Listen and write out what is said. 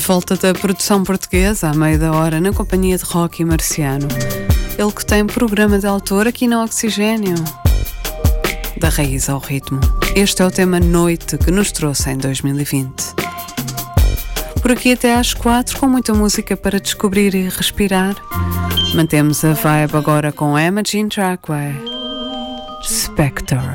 volta da produção portuguesa, à meia da hora, na companhia de Rocky Marciano. Ele que tem programa de autor aqui no Oxigênio. Da raiz ao ritmo. Este é o tema Noite que nos trouxe em 2020. Por aqui até às 4, com muita música para descobrir e respirar. Mantemos a vibe agora com Imagine Dragway. Spectre.